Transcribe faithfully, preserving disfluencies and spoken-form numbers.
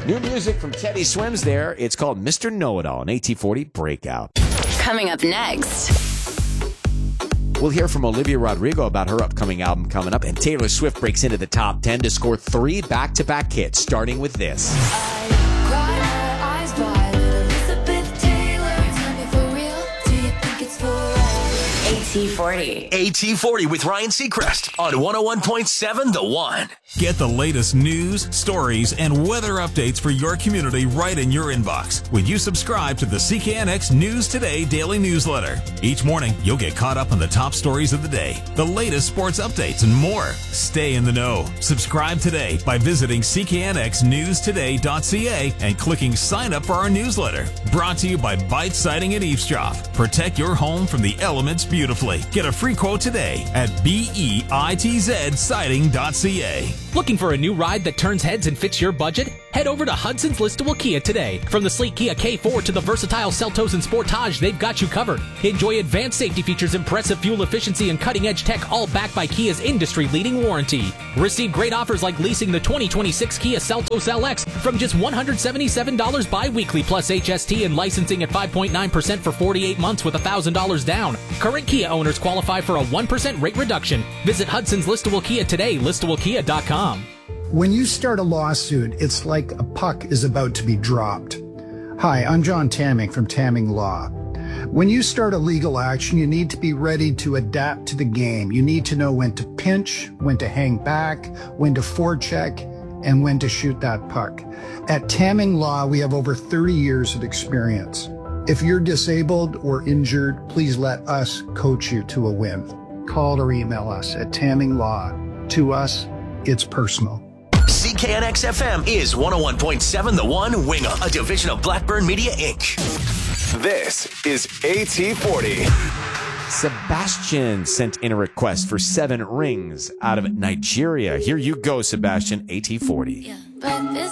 New music from Teddy Swims there. It's called Mister Know-It-All, an A T forty Breakout. Coming up next. We'll hear from Olivia Rodrigo about her upcoming album coming up, and Taylor Swift breaks into the top ten to score three back-to-back hits, starting with this. I cried my eyes violet, Elizabeth Taylor. Tell me for real, do you think it's forever? A T forty. A T forty with Ryan Seacrest on one oh one point seven The One. Get the latest news, stories, and weather updates for your community right in your inbox when you subscribe to the C K N X News Today daily newsletter. Each morning, you'll get caught up on the top stories of the day, the latest sports updates, and more. Stay in the know. Subscribe today by visiting c k n x news today dot c a and clicking sign up for our newsletter. Brought to you by Bite Siding and Eavesdrop. Protect your home from the elements beautifully. Get a free quote today at bitz siding dot c a. Looking for a new ride that turns heads and fits your budget? Head over to Hudson's Listowel Kia today. From the sleek Kia K four to the versatile Seltos and Sportage, they've got you covered. Enjoy advanced safety features, impressive fuel efficiency, and cutting-edge tech, all backed by Kia's industry-leading warranty. Receive great offers like leasing the twenty twenty-six Kia Seltos L X from just one hundred seventy-seven dollars bi-weekly plus H S T and licensing at five point nine percent for forty-eight months with one thousand dollars down. Current Kia owners qualify for a one percent rate reduction. Visit Hudson's Listowel Kia today, listowel kia dot com. When you start a lawsuit, it's like a puck is about to be dropped. Hi, I'm John Tamming from Tamming Law. When you start a legal action, you need to be ready to adapt to the game. You need to know when to pinch, when to hang back, when to forecheck, and when to shoot that puck. At Tamming Law, we have over thirty years of experience. If you're disabled or injured, please let us coach you to a win. Call or email us at Tamming Law. To us, it's personal. C K N X F M is one oh one point seven The One, Winger, a division of Blackburn Media, Incorporated. This is A T forty. Sebastian sent in a request for Seven Rings out of Nigeria. Here you go, Sebastian, A T forty. Yeah, but this